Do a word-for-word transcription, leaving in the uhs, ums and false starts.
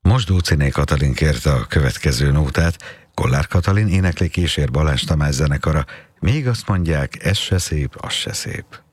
Most Dóciné Katalin kérte a következő nótát, Kollár Katalin énekli, kísér Balázs Tamás zenekara, még azt mondják, ez se szép, az se szép.